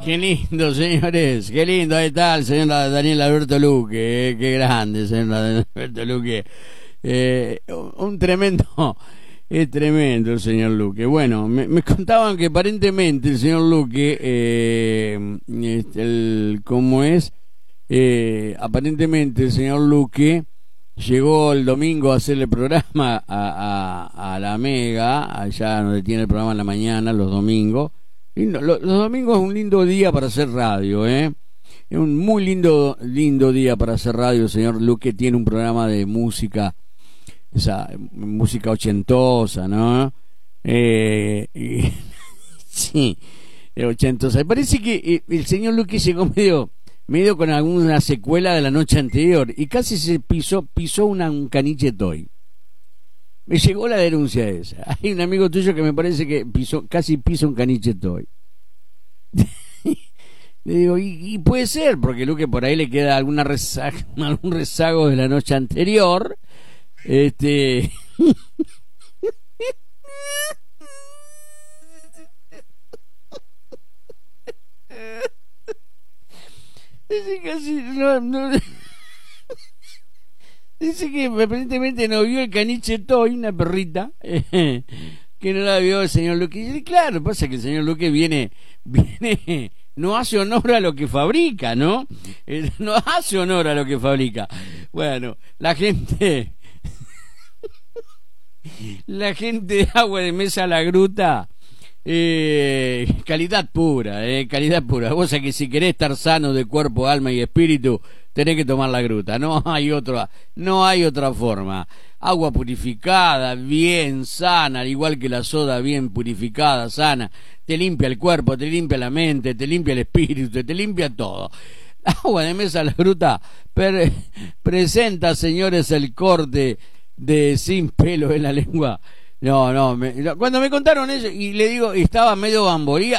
Qué lindo, señores, qué lindo. Ahí está el señor Daniel Alberto Luque, qué grande, señor Daniel Alberto Luque. Un tremendo, es tremendo el señor Luque. Bueno, me contaban que aparentemente el señor Luque, ¿cómo es? Aparentemente el señor Luque llegó el domingo a hacer el programa a la Mega, allá donde tiene el programa en la mañana, los domingos. Los domingos es un lindo día para hacer radio, Es un muy lindo día para hacer radio. El señor Luque tiene un programa de música, esa música ochentosa, ¿no? Sí, ochentosa. Me parece que el señor Luque llegó medio con alguna secuela de la noche anterior y casi se pisó un caniche toy. Me llegó la denuncia esa. Hay un amigo tuyo que me parece que casi pisa un caniche toy. Le digo, y puede ser, porque Luque por ahí le queda algún rezago de la noche anterior. Dice casi no. Dice que aparentemente no vio el caniche toy, una perrita, que no la vio el señor Luque. Y claro, pasa que el señor Luque viene, no hace honor a lo que fabrica, ¿no? No hace honor a lo que fabrica. Bueno, la gente de Agua de Mesa La Gruta, calidad pura, calidad pura. Vos sabés que si querés estar sano de cuerpo, alma y espíritu, tenés que tomar La Gruta, no hay otra forma. Agua purificada, bien sana, al igual que la soda, bien purificada, sana, te limpia el cuerpo, te limpia la mente, te limpia el espíritu, te limpia todo. Agua de Mesa La Gruta presenta, señores, el corte de Sin Pelo en la Lengua. Cuando me contaron eso y le digo, estaba medio bamboría.